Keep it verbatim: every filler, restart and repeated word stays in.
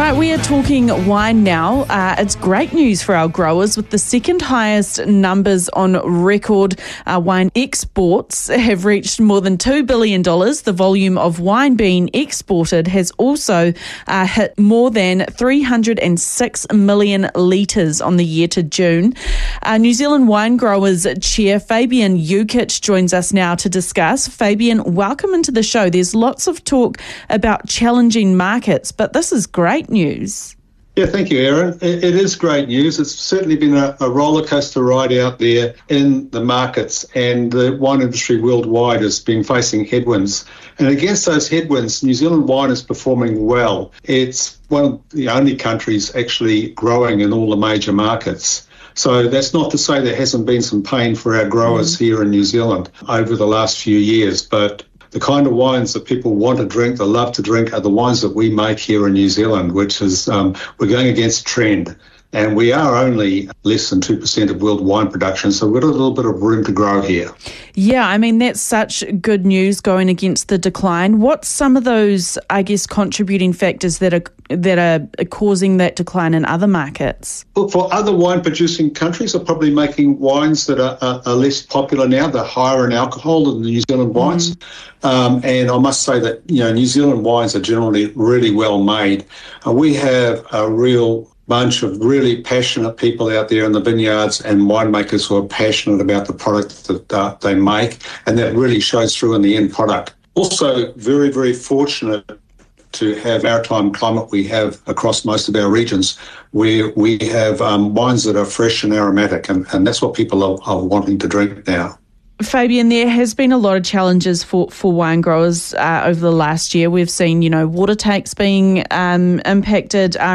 Right, we are talking wine now. Uh, it's great news for our growers with the second highest numbers on record. Uh, wine exports have reached more than two billion dollars. The volume of wine being exported has also uh, hit more than three hundred six million litres on the year to June. Uh, New Zealand Wine Growers Chair Fabian Jukic joins us now to discuss. Fabian, welcome into the show. There's lots of talk about challenging markets, but this is great news. Yeah, thank you, Erin. It, it is great news. It's certainly been a, a roller coaster ride out there in the markets, and the wine industry worldwide has been facing headwinds. And against those headwinds, New Zealand wine is performing well. It's one of the only countries actually growing in all the major markets. So that's not to say there hasn't been some pain for our growers mm. here in New Zealand over the last few years, but the kind of wines that people want to drink, they love to drink, are the wines that we make here in New Zealand, which is, um, we're going against trend. And we are only less than two percent of world wine production, so we've got a little bit of room to grow here. Yeah, I mean, that's such good news going against the decline. What's some of those, I guess, contributing factors that are that are causing that decline in other markets? Well, for other wine-producing countries are probably making wines that are, are, are less popular now. They're higher in alcohol than the New Zealand wines. Mm. Um, and I must say that, you know, New Zealand wines are generally really well made. Uh, we have a real bunch of really passionate people out there in the vineyards and winemakers who are passionate about the product that uh, they make, and that really shows through in the end product. Also, very, very fortunate to have maritime climate we have across most of our regions, where we have um, wines that are fresh and aromatic, and, and that's what people are, are wanting to drink now. Fabian, there has been a lot of challenges for, for wine growers uh, over the last year. We've seen, you know, water takes being um, impacted,